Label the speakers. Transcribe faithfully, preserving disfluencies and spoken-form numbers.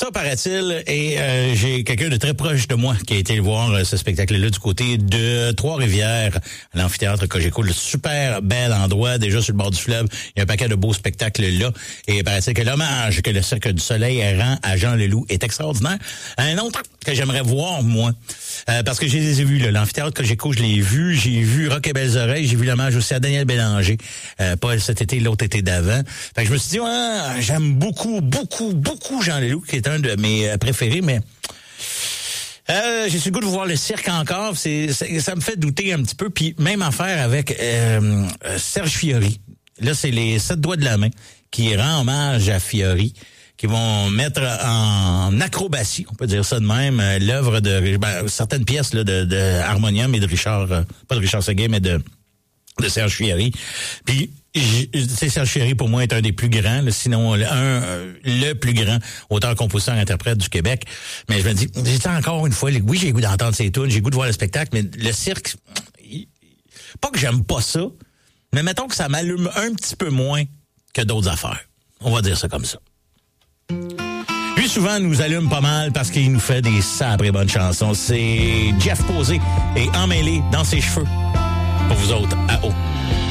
Speaker 1: ça, paraît-il, et euh, j'ai quelqu'un de très proche de moi qui a été voir euh, ce spectacle-là du côté de Trois-Rivières, à l'amphithéâtre Cogeco, le super bel endroit, déjà sur le bord du fleuve. Il y a un paquet de beaux spectacles là, et paraît-il que l'hommage que le Cirque du Soleil rend à Jean Leloup est extraordinaire. Un autre que j'aimerais voir, moi, euh, parce que je les ai vus, là, l'amphithéâtre Cogeco, je l'ai vu, j'ai vu Rock et Belles Oreilles, j'ai vu l'hommage aussi à Daniel Bélanger, euh, pas cet été, l'autre été d'avant. Fait que je me suis dit, ouais, j'aime beaucoup, beaucoup, beaucoup Jean Leloup, qui est un de mes préférés, mais euh, j'ai su le goût de voir le cirque encore. C'est, c'est, ça me fait douter un petit peu. Puis même affaire avec euh, Serge Fiori. Là, c'est les sept doigts de la main qui rend hommage à Fiori, qui vont mettre en acrobatie, on peut dire ça de même, l'œuvre de ben, certaines pièces là, de, de Harmonium et de Richard, pas de Richard Seguin, mais de, de Serge Fiori. Puis c'est Serge Fiori pour moi est un des plus grands, là, sinon un euh, le plus grand auteur, compositeur, interprète du Québec. Mais je me dis, j'ai encore une fois, oui, j'ai le goût d'entendre ses tunes, j'ai le goût de voir le spectacle, mais le cirque, il, pas que j'aime pas ça, mais mettons que ça m'allume un petit peu moins que d'autres affaires. On va dire ça comme ça. Lui, souvent, nous allume pas mal parce qu'il nous fait des sabres bonnes chansons. C'est Jeff Posé et Emmêlé dans ses cheveux. Pour vous autres, à haut.